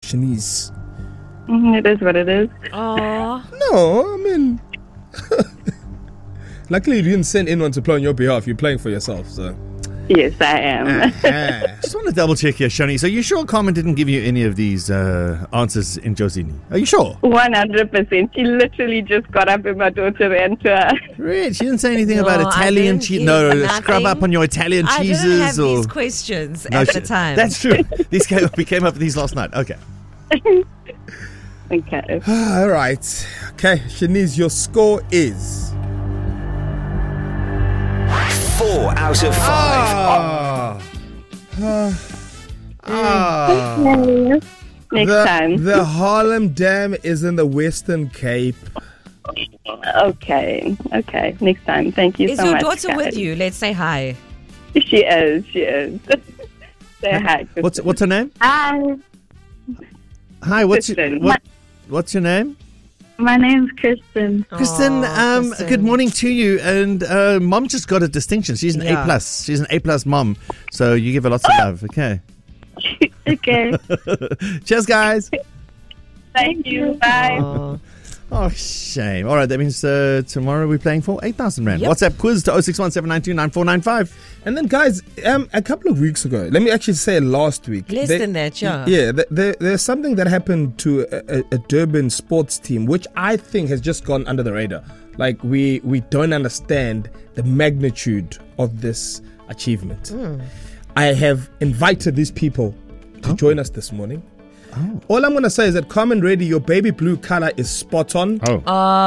Shanice. It is what it is. Oh, No, I mean, luckily you didn't send anyone to play on your behalf. You're playing for yourself, so. Yes, I am. Just want to double check here, Shani. So you sure Carmen didn't give you any of these answers in Josini? Are you sure? 100%. She literally just got up and my daughter ran to her. Really? She didn't say anything No, about I Italian didn't cheese? give No, nothing. scrub up on your Italian I cheeses? didn't have or... these questions No, at the time. That's true. We came up with these last night. Okay. Okay. All right. Okay, Shanice, your score is... 4 out of 5. Next time. The Harlem Dam is in the Western Cape. Okay. Next time. Thank you Is so your much. daughter guys. with you? Let's say hi. She is. Say hi. What's her name? Hi. Hi, what's Kristen. your name? My name's Kristen. Kristen, Kristen. good morning to you. And Mom just got a distinction. She's an Yeah. A+. She's an A+ mom. So you give her lots of love, okay? Okay. Cheers, guys. Thank you. Bye. Oh, shame. All right, that means tomorrow we're playing for 8,000 Rand. Yep. WhatsApp quiz to 0617929495. And then, guys, a couple of weeks ago, let me actually say last week. Less than that, yeah. Yeah, there's something that happened to a Durban sports team, which I think has just gone under the radar. Like, we don't understand the magnitude of this achievement. I have invited these people to join us this morning. All I'm going to say is that Carmen Reddy, your baby blue color is spot on. Oh.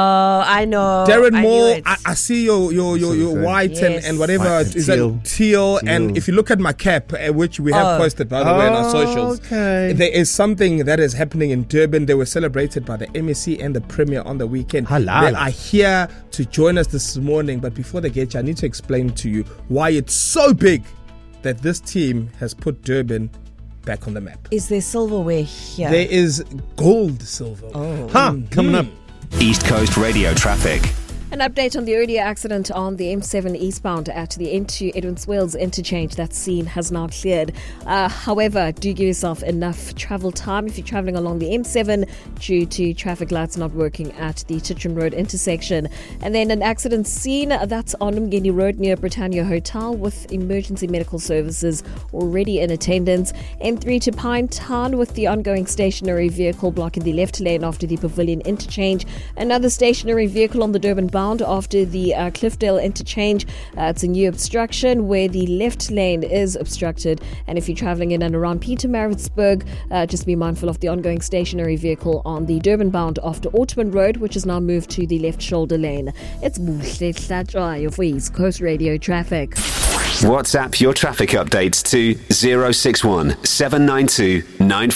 I know. Darren I knew Moore, it. I see your white Yes. and whatever. White and Is that teal? And if you look at my cap, which we have posted, by the way, on our socials, okay. there is something that is happening in Durban. They were celebrated by the MEC and the Premier on the weekend. Halala. They are here to join us this morning. But before they get you, I need to explain to you why it's so big that this team has put Durban back on the map. Is there silverware here? There is gold silver. Coming up. East Coast Radio traffic. An update on the earlier accident on the M7 eastbound at the N2 Edwards Wales interchange. That scene has now cleared. However, do give yourself enough travel time if you're travelling along the M7 due to traffic lights not working at the Titcham Road intersection. And then an accident scene that's on Umgeni Road near Britannia Hotel with emergency medical services already in attendance. M3 to Pinetown with the ongoing stationary vehicle blocking the left lane after the Pavilion interchange. Another stationary vehicle on the Durban bound after the Cliffdale interchange. It's a new obstruction where the left lane is obstructed. And if you're travelling in and around Pietermaritzburg, just be mindful of the ongoing stationary vehicle on the Durban bound after Ortman Road, which is now moved to the left shoulder lane. It's Buhle Hlatshwayo for East Coast Radio traffic. WhatsApp your traffic updates to 061 792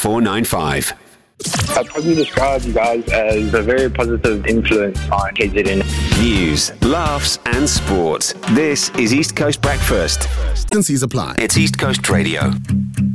9495. I'd probably describe you guys as a very positive influence on KZN. News, laughs and sport. This is East Coast Breakfast. Agencies apply. It's East Coast Radio.